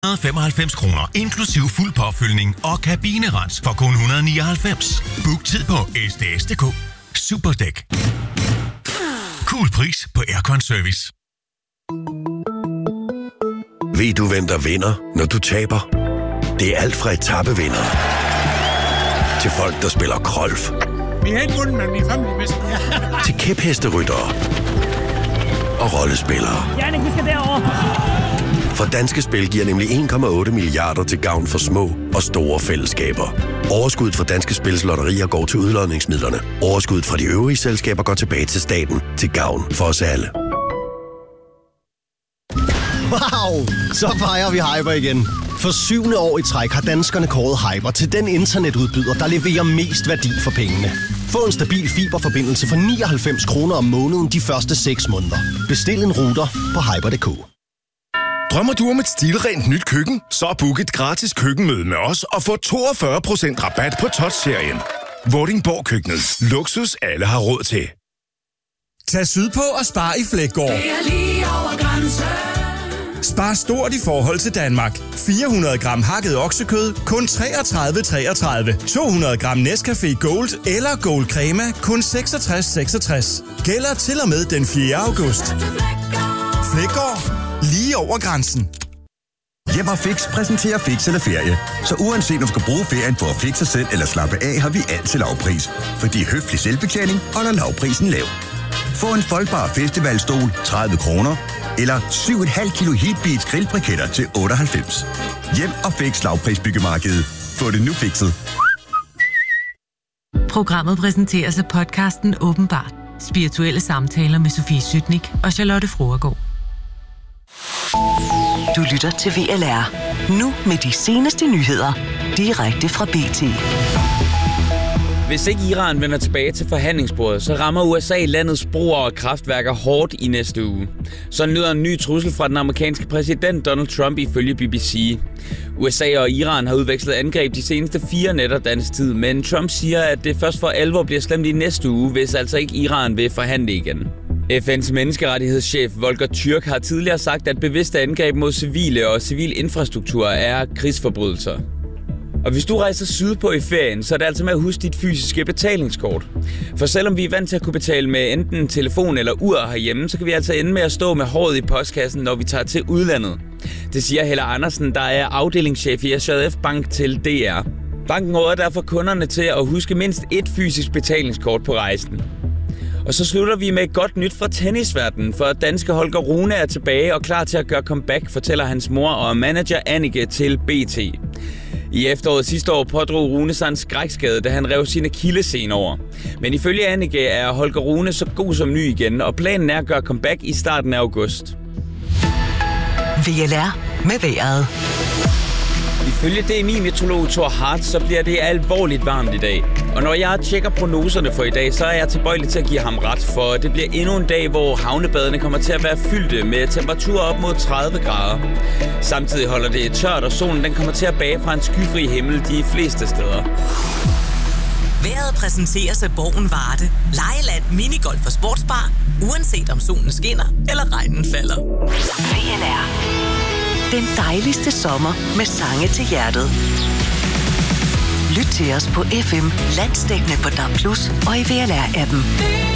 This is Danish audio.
95 kroner, inklusiv fuld påfyldning og kabinerens for kun 199. Book tid på SDS.dk. Superdæk. Cool pris på Aircon Service. Ved du, hvem der vinder, når du taber? Det er alt fra etapevindere til folk, der spiller golf. Vi har ikke vundet, men vi er family bedst. Til kæphesteryttere og rollespillere. Jannik, vi skal derover. For Danske Spil giver nemlig 1,8 milliarder til gavn for små og store fællesskaber. Overskuddet fra Danske Spils lotterier går til udlodningsmidlerne. Overskuddet fra de øvrige selskaber går tilbage til staten til gavn for os alle. Wow! Så fejrer vi Hyper igen. For 7. år i træk har danskerne kåret Hyper til den internetudbyder, der leverer mest værdi for pengene. Få en stabil fiberforbindelse for 99 kroner om måneden de første 6 måneder. Bestil en router på hyper.dk. Drømmer du om et stilrent nyt køkken? Så book et gratis køkkenmøde med os og få 42% rabat på Touch-serien. Vordingborg Køkkenet. Luksus alle har råd til. Tag sydpå og spar i Fleggaard. Det er lige over grænsen. Spar stort i forhold til Danmark. 400 gram hakket oksekød, kun 33,33. 200 gram Nescafé Gold eller Gold Crema, kun 66,66. Gælder til og med den 4. august. Fleggaard. Lige over grænsen. Hjem og Fix præsenterer Fix eller Ferie. Så uanset om du skal bruge ferien på at fixe sig selv eller slappe af, har vi altid lavpris. Fordi høflig selvbetjening holder lavprisen lav. Få en foldbar festivalstol 30 kroner, eller 7,5 kilo Heatbeats grillbriketter til 98. Hjem og Fix lavprisbyggemarkedet. Få det nu fikset. Programmet præsenteres af podcasten Åbenbart. Spirituelle samtaler med Sofie Sytnik og Charlotte Froergaard. Du lytter til VLR. Nu med de seneste nyheder. Direkte fra BT. Hvis ikke Iran vender tilbage til forhandlingsbordet, så rammer USA landets broer og kraftværker hårdt i næste uge. Så lyder en ny trussel fra den amerikanske præsident Donald Trump ifølge BBC. USA og Iran har udvekslet angreb de seneste 4 nætter dansk tid, men Trump siger, at det først for alvor bliver slemt i næste uge, hvis altså ikke Iran vil forhandle igen. FN's menneskerettighedschef Volker Türk har tidligere sagt, at bevidste angreb mod civile og civil infrastruktur er krigsforbrydelser. Og hvis du rejser sydpå i ferien, så er det altså med at huske dit fysiske betalingskort. For selvom vi er vant til at kunne betale med enten telefon eller ur herhjemme, så kan vi altså ende med at stå med håret i postkassen, når vi tager til udlandet. Det siger Helle Andersen, der er afdelingschef i SJF Bank til DR. Banken råder derfor kunderne til at huske mindst ét fysisk betalingskort på rejsen. Og så slutter vi med godt nyt fra tennisverdenen, for danske Holger Rune er tilbage og klar til at gøre comeback, fortæller hans mor og manager Annike til BT. I efteråret sidste år pådrog Rune sig en skrækskade, da han rev sine akillescene over. Men ifølge Annike er Holger Rune så god som ny igen, og planen er at gøre comeback i starten af august. VLR med vejret. Ifølge DMI-meteorolog Thor Hart, så bliver det alvorligt varmt i dag. Og når jeg tjekker prognoserne for i dag, så er jeg tilbøjelig til at give ham ret, for det bliver endnu en dag, hvor havnebadene kommer til at være fyldte med temperaturer op mod 30 grader. Samtidig holder det tørt, og solen den kommer til at bage fra en skyfri himmel de fleste steder. Vejret præsenteres af Borgen Varde. Lejeland, minigolf og sportsbar. Uanset om solen skinner eller regnen falder. VLR. Den dejligste sommer med sange til hjertet. Lyt til os på FM, landsdækkende på DAB+ og i VLR-appen.